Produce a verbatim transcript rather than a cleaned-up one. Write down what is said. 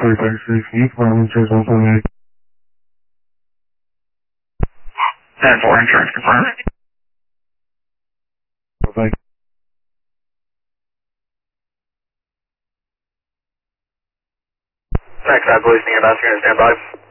three thirty-six, can you confirm insurance one twenty-eight? ten four insurance confirmed. Thank you. Thanks, I believe the ambassador is stand by.